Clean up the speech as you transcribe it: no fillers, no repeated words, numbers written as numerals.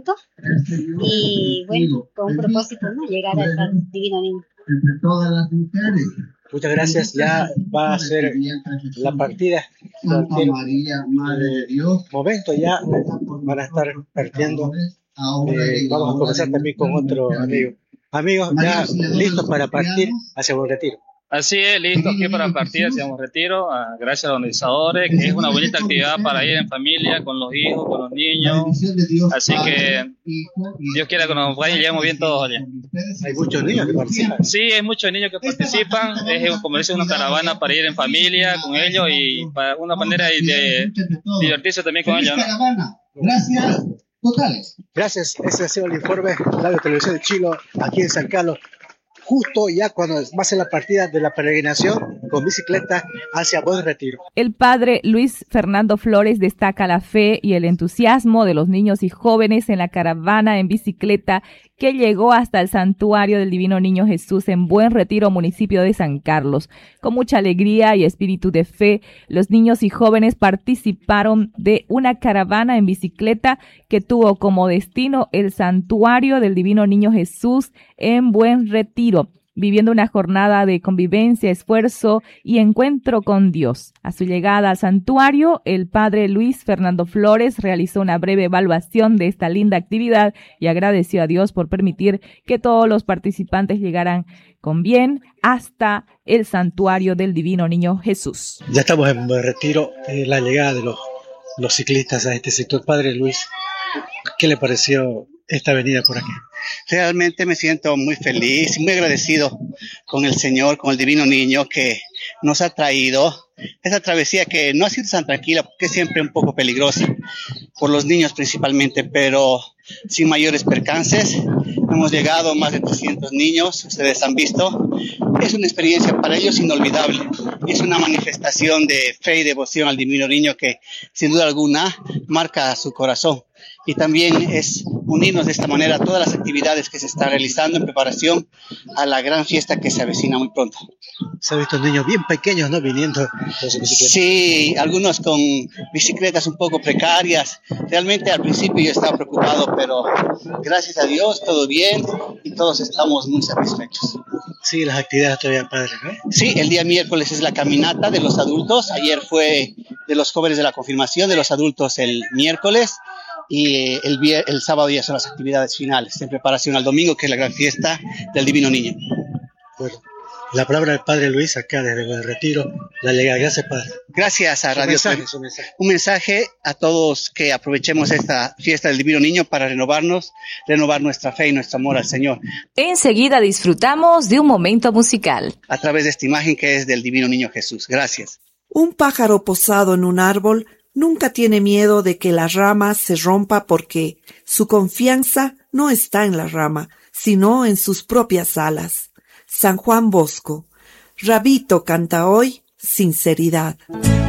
juntos y bueno, con un propósito, ¿no? Llegar al Divino Niño. Muchas gracias. Ya va a ser la partida. Momento ya van a estar partiendo. Vamos a conversar también con otro amigo. Amigos, ya listos para partir hacia un retiro. Así es, listo aquí para partir hacia un retiro, gracias a los organizadores, que es una bonita actividad para ir en familia, con los hijos, con los niños, así que Dios quiera que nos vaya y lleguemos bien todos allá. Hay muchos niños que participan. Sí, hay muchos niños que participan, es como dice una caravana para ir en familia con ellos y para una manera de divertirse también con ellos, ¿no? Gracias. Totales. Gracias, ese ha sido el informe de Radio Televisión de Chilo, aquí en San Carlos, justo ya cuando va a ser la partida de la peregrinación con bicicleta hacia Buen Retiro. El padre Luis Fernando Flores destaca la fe y el entusiasmo de los niños y jóvenes en la caravana en bicicleta que llegó hasta el santuario del Divino Niño Jesús en Buen Retiro, municipio de San Carlos. Con mucha alegría y espíritu de fe, los niños y jóvenes participaron de una caravana en bicicleta que tuvo como destino el santuario del Divino Niño Jesús en Buen Retiro, viviendo una jornada de convivencia, esfuerzo y encuentro con Dios. A su llegada al santuario, el padre Luis Fernando Flores realizó una breve evaluación de esta linda actividad y agradeció a Dios por permitir que todos los participantes llegaran con bien hasta el santuario del Divino Niño Jesús. Ya estamos en Buen Retiro, la llegada de los ciclistas a este sector. Padre Luis, ¿qué le pareció esta venida por aquí? Realmente me siento muy feliz, muy agradecido con el Señor, con el Divino Niño que nos ha traído esa travesía que no ha sido tan tranquila, porque es siempre un poco peligrosa, por los niños principalmente, pero sin mayores percances. Hemos llegado más de 300 niños, ustedes han visto. Es una experiencia para ellos inolvidable. Es una manifestación de fe y devoción al Divino Niño que, sin duda alguna, marca su corazón. Y también es unirnos de esta manera a todas las actividades que se están realizando en preparación a la gran fiesta que se avecina muy pronto. Se han visto niños bien pequeños, ¿no? Viniendo. Sí, algunos con bicicletas un poco precarias. Realmente al principio yo estaba preocupado, pero gracias a Dios todo bien y todos estamos muy satisfechos. Sí, las actividades todavía padres, ¿no? Sí, el día miércoles es la caminata de los adultos. Ayer fue de los jóvenes de la confirmación, de los adultos el miércoles. Y el sábado ya son las actividades finales en preparación al domingo, que es la gran fiesta del Divino Niño. Bueno, la palabra del Padre Luis acá desde el Retiro, la llegada. Gracias, Padre. Gracias a Radio Televisión. Un mensaje a todos que aprovechemos esta fiesta del Divino Niño para renovar nuestra fe y nuestro amor al Señor. Enseguida disfrutamos de un momento musical a través de esta imagen que es del Divino Niño Jesús. Gracias. Un pájaro posado en un árbol nunca tiene miedo de que la rama se rompa porque su confianza no está en la rama, sino en sus propias alas. San Juan Bosco. Rabito canta hoy sinceridad.